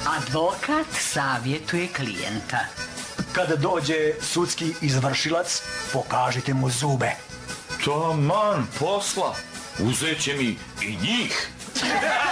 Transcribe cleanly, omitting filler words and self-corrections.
Advokat savjetuje klijenta. Kada dođe sudski izvršilac, pokažite mu zube. Taman posla, uzet će mi i njih.